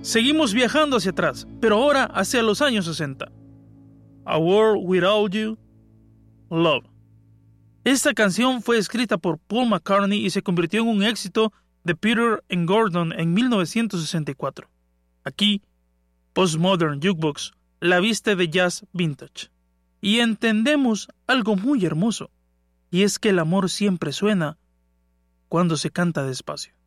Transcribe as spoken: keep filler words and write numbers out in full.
Seguimos viajando hacia atrás, pero ahora hacia los años sesenta. A World Without You, Love. Esta canción fue escrita por Paul McCartney y se convirtió en un éxito de Peter and Gordon en mil novecientos sesenta y cuatro. Aquí, Postmodern Jukebox la viste de jazz vintage. Y entendemos algo muy hermoso, y es que el amor siempre suena cuando se canta despacio.